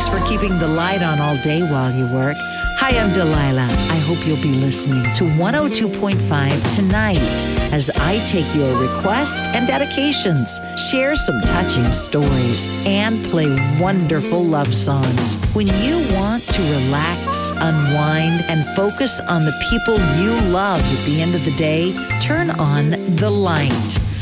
Thanks for keeping the light on all day while you work. Hi, I'm Delilah. I hope you'll be listening to 102.5 tonight as I take your requests and dedications, share some touching stories, and play wonderful love songs. When you want to relax, unwind, and focus on the people you love at the end of the day, turn on The Light.